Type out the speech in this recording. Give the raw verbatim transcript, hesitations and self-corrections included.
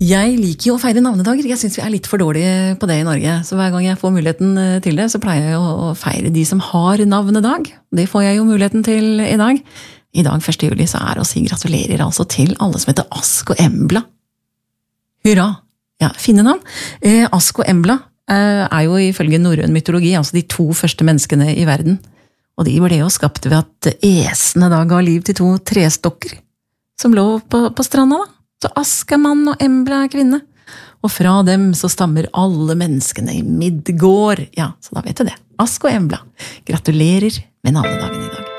Jeg liker jo å feire navnedager. Jeg synes vi er litt for dårlige på det i Norge. Så hver gang jeg får muligheten til det, så pleier jeg å feire de som har navnedag. Det får jeg jo muligheten til i dag. I dag, første juli, så er det å si gratulerer altså til alle som heter Ask og Embla. Hurra! Ja, fine navn. Eh, Ask og Embla eh, er jo ifølge norrøn mytologi altså de to første menneskene i verden. Og de ble jo skapt ved at æsene da ga liv til to trestokker som lå på, på stranda da. Så Ask er mann og Embla er kvinne. Og fra dem så stammer alle menneskene i Midgård. Ja, så da vet du det. Ask og Embla. Gratulerer med navnedagen i dag.